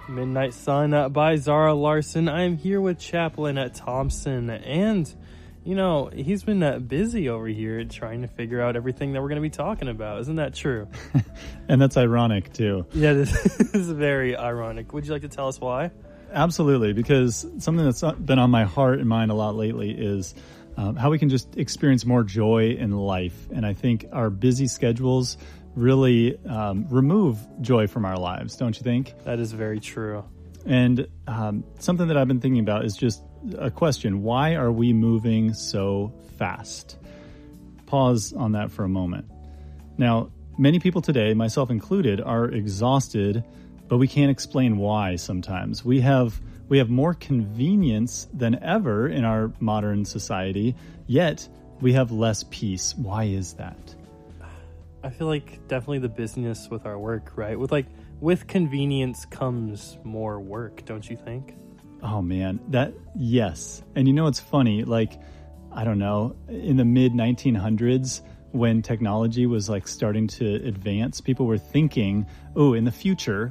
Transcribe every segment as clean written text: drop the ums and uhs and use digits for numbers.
Midnight Sun by Zara Larsson. I'm here with Chaplain Thompson, and he's been busy over here trying to figure out everything that we're going to be talking about. Isn't that true? And that's ironic too. Yeah, this is very ironic. Would you like to tell us why? Absolutely, because something that's been on my heart and mind a lot lately is how we can just experience more joy in life. And I think our busy schedules really remove joy from our lives, don't you think? That is very true. And something that I've been thinking about is just a question. Why are we moving so fast? Pause on that for a moment. Now, many people today, myself included, are exhausted, but we can't explain why sometimes. We have more convenience than ever in our modern society, yet we have less peace. Why is that? I feel like definitely the busyness with our work, right? With convenience comes more work, don't you think? Oh man, yes. And it's funny, I don't know, in the mid 1900s when technology was starting to advance, people were thinking, in the future,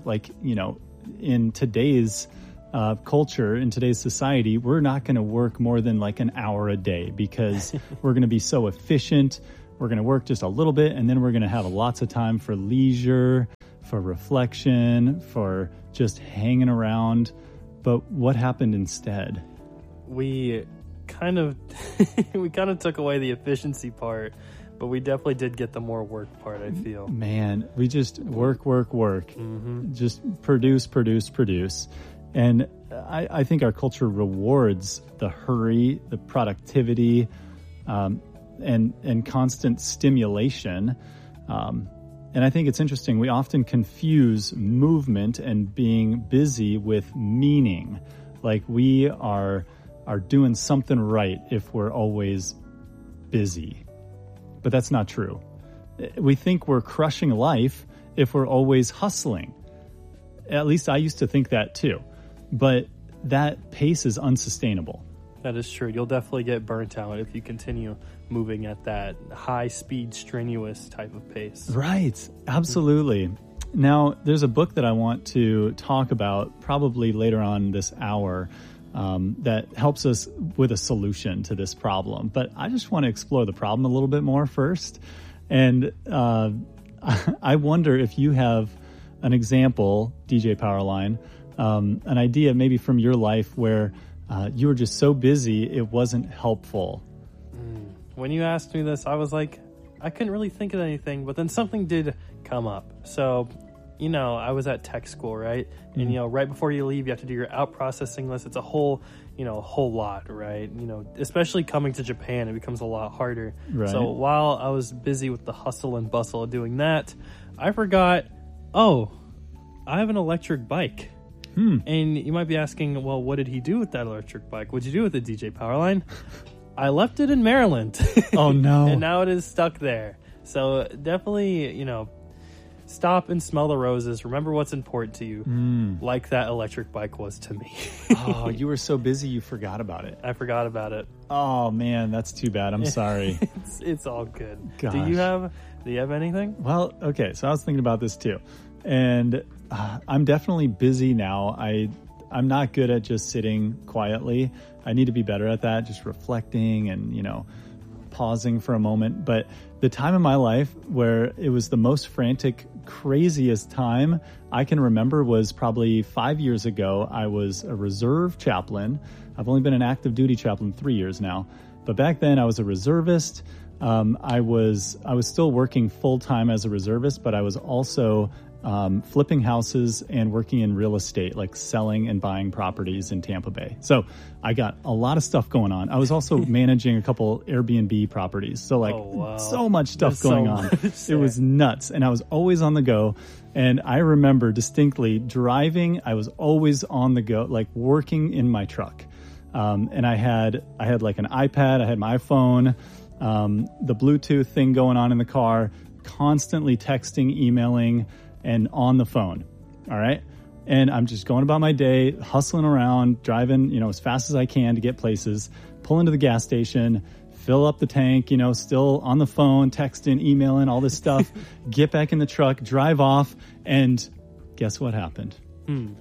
in today's culture, in today's society, we're not going to work more than an hour a day because we're going to be so efficient. We're going to work just a little bit, and then we're going to have lots of time for leisure, for reflection, for just hanging around. But what happened instead? We kind of took away the efficiency part, but we definitely did get the more work part, I feel. Man, we just work. Mm-hmm. Just produce. And I think our culture rewards the hurry, the productivity, and constant stimulation. And I think it's interesting. We often confuse movement and being busy with meaning. We are doing something right if we're always busy. But that's not true. We think we're crushing life if we're always hustling. At least I used to think that too. But that pace is unsustainable. That is true. You'll definitely get burnt out if you continue moving at that high-speed, strenuous type of pace. Right. Absolutely. Now, there's a book that I want to talk about probably later on this hour that helps us with a solution to this problem. But I just want to explore the problem a little bit more first. And I wonder if you have an example, DJ Powerline, an idea maybe from your life where you were just so busy it wasn't helpful. When you asked me this, I was like, I couldn't really think of anything, but then something did come up. So, I was at tech school, right? Mm-hmm. And, right before you leave, you have to do your out processing list. It's a whole lot, right? Especially coming to Japan, it becomes a lot harder. Right. So while I was busy with the hustle and bustle of doing that, I forgot, I have an electric bike. And you might be asking, well, what did he do with that electric bike? What'd you do with the DJ Powerline? I left it in Maryland. Oh, no. And now it is stuck there. So definitely, stop and smell the roses. Remember what's important to you, like that electric bike was to me. Oh, you were so busy you forgot about it. I forgot about it. Oh, man, that's too bad. I'm sorry. It's all good. Gosh. Do you have anything? Well, okay, so I was thinking about this too. And I'm definitely busy now. I'm not good at just sitting quietly. I need to be better at that, just reflecting and, pausing for a moment. But the time in my life where it was the most frantic, craziest time I can remember was probably 5 years ago. I was a reserve chaplain. I've only been an active duty chaplain 3 years now. But back then I was a reservist. I was still working full time as a reservist, but I was also flipping houses and working in real estate, like selling and buying properties in Tampa Bay. So I got a lot of stuff going on. I was also managing a couple Airbnb properties. So so much stuff going on. It was nuts. And I was always on the go. And I remember distinctly driving. I was always on the go, working in my truck. And I had an iPad. I had my iPhone, the Bluetooth thing going on in the car, constantly texting, emailing, and on the phone. All right. And I'm just going about my day, hustling around, driving, as fast as I can to get places, pull into the gas station, fill up the tank, still on the phone, texting, emailing, all this stuff, get back in the truck, drive off. And guess what happened?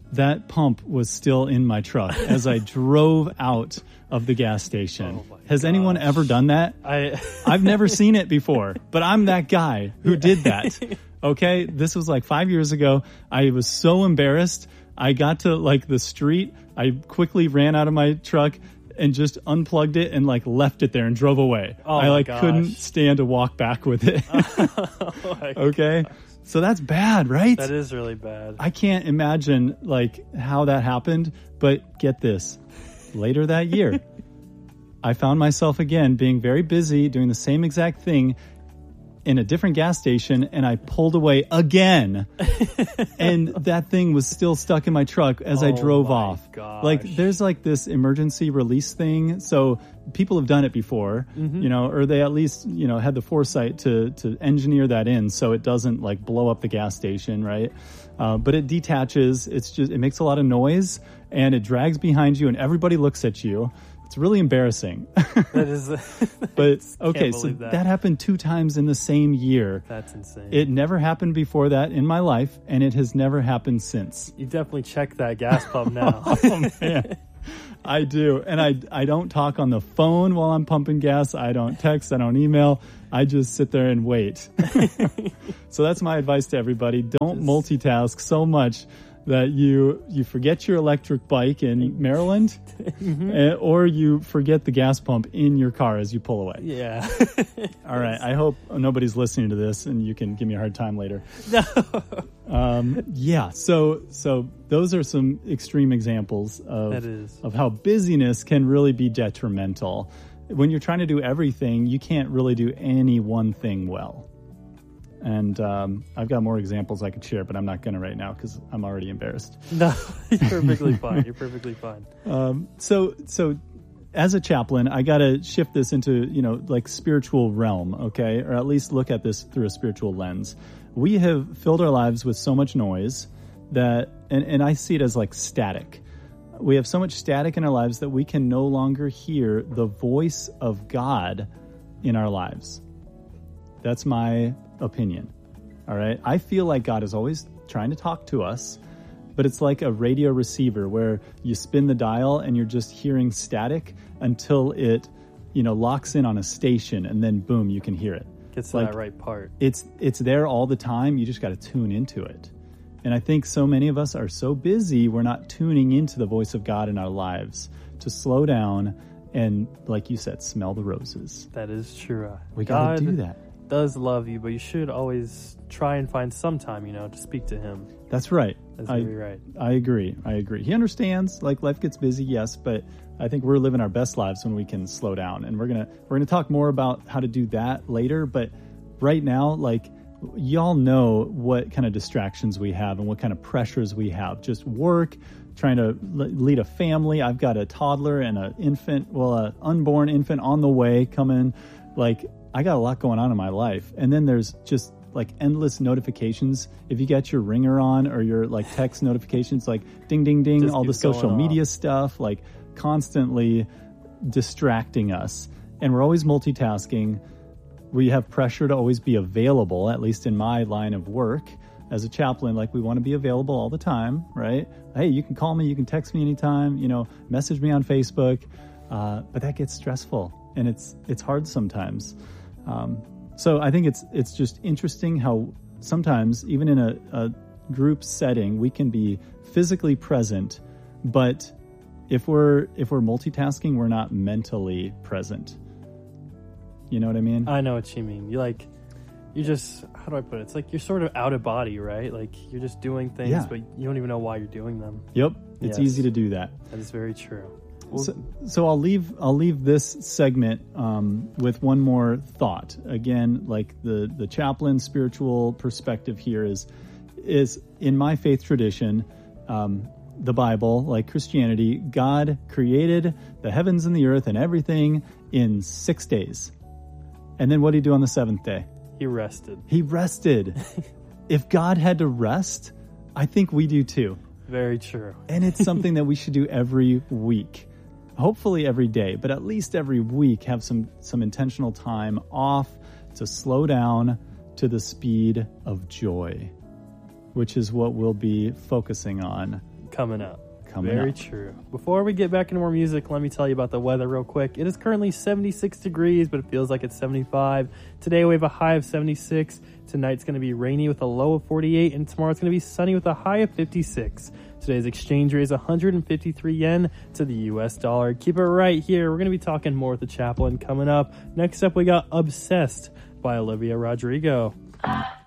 that pump was still in my truck as I drove out of the gas station. Oh my Has anyone gosh. ever done that? I've never seen it before, but I'm that guy who did that. Okay, this was like 5 years ago. I was so embarrassed. I got to like the street. I quickly ran out of my truck and just unplugged it and like left it there and drove away. Oh I my like gosh. couldn't stand to walk back with it. Oh my Okay, so that's bad, right? That is really bad. I can't imagine like how that happened, but get this. Later that year, I found myself again being very busy doing the same exact thing in a different gas station, and I pulled away again. And that thing was still stuck in my truck as I Oh drove my off. gosh. Like there's like this emergency release thing. So people have done it before, Mm-hmm. you know, or they at least, you know, had the foresight to engineer that in so it doesn't like blow up the gas station, right? But it detaches. It makes a lot of noise and it drags behind you and everybody looks at you. It's really embarrassing. That is. But okay, Can't so believe that happened 2 times in the same year. That's insane. It never happened before that in my life, and it has never happened since. You definitely check that gas pump now. Oh man, I do, and I don't talk on the phone while I'm pumping gas. I don't text. I don't email. I just sit there and wait. So that's my advice to everybody: don't multitask so much that you forget your electric bike in Maryland, or you forget the gas pump in your car as you pull away. Yeah. All right. I hope nobody's listening to this and you can give me a hard time later. No. Yeah. So those are some extreme examples That is. of how busyness can really be detrimental. When you're trying to do everything, you can't really do any one thing well. And I've got more examples I could share, but I'm not going to right now because I'm already embarrassed. No, you're perfectly fine. You're perfectly fine. So as a chaplain, I got to shift this into, you know, like spiritual realm, okay? Or at least look at this through a spiritual lens. We have filled our lives with so much noise that, and I see it as like static. We have so much static in our lives that we can no longer hear the voice of God in our lives. That's my opinion. All right. I feel like God is always trying to talk to us, but it's like a radio receiver where you spin the dial and you're just hearing static until it, you know, locks in on a station and then boom, you can hear it. Gets to that right part. It's there all the time. You just got to tune into it. And I think so many of us are so busy, we're not tuning into the voice of God in our lives to slow down and, like you said, smell the roses. That is true. We got to do that. Does love you, but you should always try and find some time, you know, to speak to him. That's right. That's very right. I agree. He understands, like, life gets busy, yes, but I think we're living our best lives when we can slow down. And we're gonna talk more about how to do that later, but right now, like, y'all know what kind of distractions we have and what kind of pressures we have. Just work, trying to lead a family. I've got a toddler and an unborn infant on the way coming. Like, I got a lot going on in my life. And then there's just like endless notifications. If you got your ringer on or your like text notifications, like ding, ding, ding, Just all the keeps social going media off. stuff, like constantly distracting us. And we're always multitasking. We have pressure to always be available, at least in my line of work. As a chaplain, like, we want to be available all the time, right? Hey, you can call me, you can text me anytime, you know, message me on Facebook. But that gets stressful and it's hard sometimes. So I think it's just interesting how sometimes even in a group setting, we can be physically present, but if we're multitasking, we're not mentally present. You know what I mean? I know what you mean. You just, how do I put it? It's like you're sort of out of body, right? Like you're just doing things, Yeah. but you don't even know why you're doing them. Yep. It's Yes. easy to do that. That is very true. Well, So I'll leave this segment with one more thought. Again, like the chaplain spiritual perspective here is in my faith tradition, the Bible, like Christianity, God created the heavens and the earth and everything in 6 days. And then what did he do on the seventh day? he rested. He rested. If God had to rest, I think we do too. Very true. And it's something that we should do every week. Hopefully every day, but at least every week have some intentional time off to slow down to the speed of joy, which is what we'll be focusing on coming up. Coming Very up. true. Before we get back into more music, let me tell you about the weather real quick. It is currently 76 degrees, but it feels like it's 75. Today we have a high of 76. Tonight's going to be rainy with a low of 48, and tomorrow it's going to be sunny with a high of 56. Today's exchange rate is 153 yen to the US dollar. Keep it right here. We're going to be talking more with the chaplain coming up. Next up, we got Obsessed by Olivia Rodrigo.